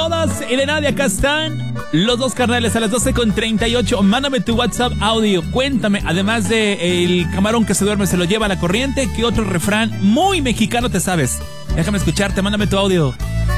todas. Elena, de acá están los dos carnales a las 12:38. Mándame tu WhatsApp audio. Cuéntame, además de el camarón que se duerme se lo lleva a la corriente, ¿qué otro refrán muy mexicano te sabes? Déjame escucharte, mándame tu audio.